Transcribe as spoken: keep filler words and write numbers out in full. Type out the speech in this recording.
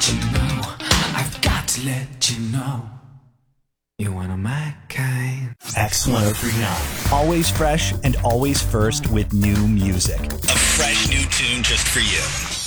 you know, I've got to let you know, you're one of my kind. X one oh three point nine. Always fresh and always first with new music. A fresh new tune just for you.